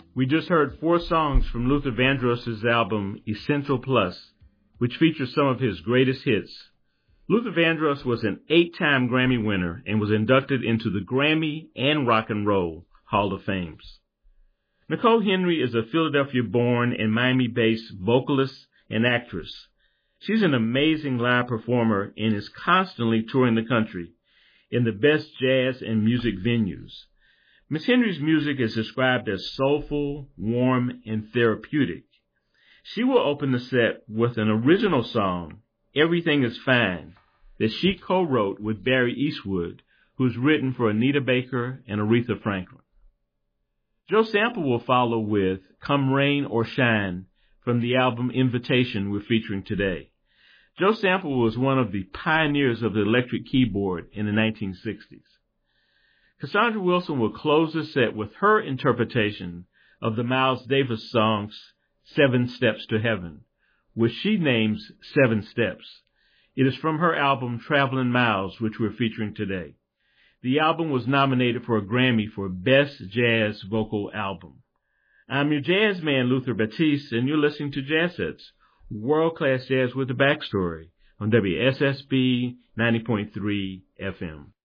We just heard 4 songs from Luther Vandross's album Essential Plus, which features some of his greatest hits. Luther Vandross was an 8-time Grammy winner and was inducted into the Grammy and Rock and Roll Hall of Fames. Nicole Henry is a Philadelphia-born and Miami-based vocalist and actress. She's an amazing live performer and is constantly touring the country in the best jazz and music venues. Miss Henry's music is described as soulful, warm, and therapeutic. She will open the set with an original song, Everything is Fine, that she co-wrote with Barry Eastwood, who's written for Anita Baker and Aretha Franklin. Joe Sample will follow with Come Rain or Shine from the album Invitation we're featuring today. Joe Sample was one of the pioneers of the electric keyboard in the 1960s. Cassandra Wilson will close the set with her interpretation of the Miles Davis song 7 Steps to Heaven, which she names 7 Steps. It is from her album Traveling Miles, which we're featuring today. The album was nominated for a Grammy for Best Jazz Vocal Album. I'm your jazz man, Luther Batiste, and you're listening to Jazz Hits, world-class jazz with a backstory on WSSB 90.3 FM.